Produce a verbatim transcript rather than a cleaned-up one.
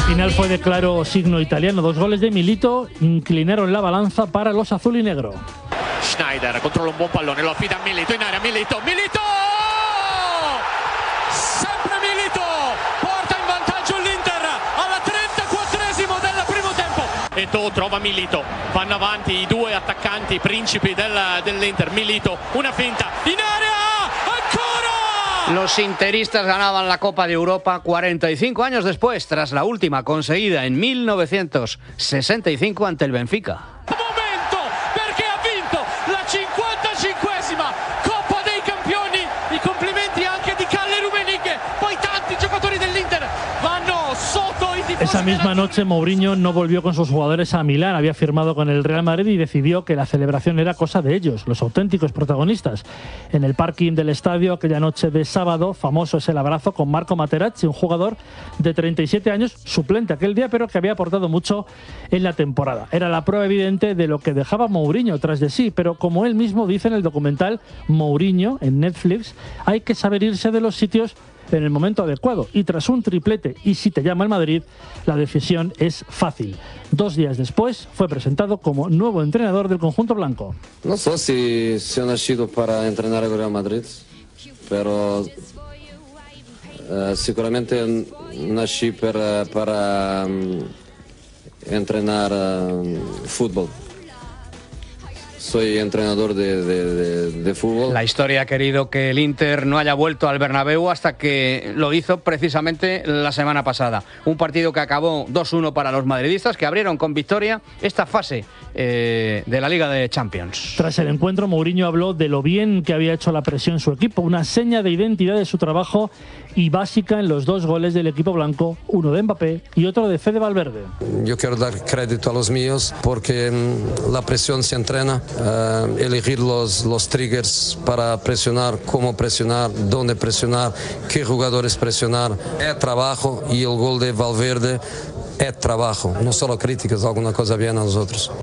final fue de claro signo italiano. Dos goles de Milito inclinaron la balanza para los azul y negro. Schneider controlla un buon pallone, lo affida a Milito in area, Milito, Milito! Sempre Milito! Porta in vantaggio l'Inter alla trentaquattresimo del primo tempo. Eto'o trova Milito, vanno avanti i due attaccanti principi del, dell'Inter. Milito, una finta, in area, ancora! Los interistas ganaban la Copa de Europa cuarenta y cinco años después, tras la última conseguida en mil novecientos sesenta y cinco ante el Benfica. Momento, perché ha vinto la cinquantacinquesima Coppa dei Campioni. I complimenti anche di Calle Rummenigge. Poi tanti giocatori dell'Inter vanno sotto i tifosi. Esa misma noche Mourinho no volvió con sus jugadores a Milán. Había firmado con el Real Madrid y decidió que la celebración era cosa de ellos, los auténticos protagonistas. En el parking del estadio aquella noche de sábado, famoso es el abrazo con Marco Materazzi, un jugador de treinta y siete años, suplente aquel día, pero que había aportado mucho en la temporada. Era la prueba evidente de lo que dejaba Mourinho tras de sí, pero como él mismo dice en el documental Mourinho en Netflix, hay que saber irse de los sitios en el momento adecuado, y tras un triplete y si te llama el Madrid, la decisión es fácil. Dos días después fue presentado como nuevo entrenador del conjunto blanco. No sé si, si he nacido para entrenar el Real Madrid, pero uh, seguramente nací para, para um, entrenar uh, fútbol. Soy entrenador de, de, de, de fútbol. La historia ha querido que el Inter no haya vuelto al Bernabéu hasta que lo hizo precisamente la semana pasada. Un partido que acabó dos uno para los madridistas, que abrieron con victoria esta fase eh, de la Liga de Champions. Tras el encuentro, Mourinho habló de lo bien que había hecho la presión su equipo, una seña de identidad de su trabajo y básica en los dos goles del equipo blanco, uno de Mbappé y otro de Fede Valverde. Yo quiero dar crédito a los míos porque la presión se entrena. Uh, elegir los, los triggers para presionar, cómo presionar, dónde presionar, qué jugadores presionar, es trabajo, y el gol de Valverde es trabajo, no solo críticas, alguna cosa bien a nosotros.